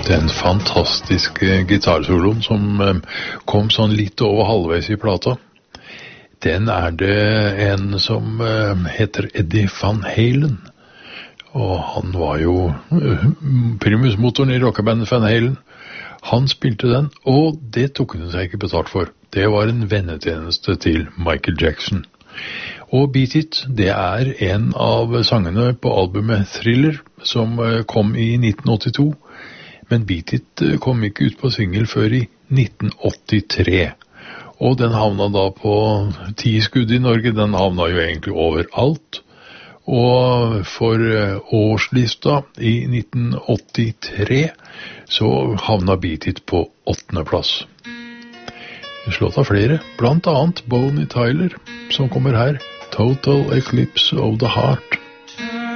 Den fantastiske gitarsoloen som kom sånn litt over halvveis i plata, den det en som heter Eddie Van Halen. Og han var jo primusmotoren i rockebandet Van Halen. Han spilte den, og det tok han seg ikke betalt for. Det var en vennetjeneste til Michael Jackson. Og Beat It, det en av sangene på albumet Thriller, som kom i 1982. Men Beat It kom ikke ut på single før i 1983. Og den havna da på 10 skudd i Norge, den havna jo egentlig overalt. Og for årslista i 1983 så havna Beat It på 8. plass. Slått av flere, blant annet Bonnie Tyler, som kommer her, Total Eclipse of the Heart.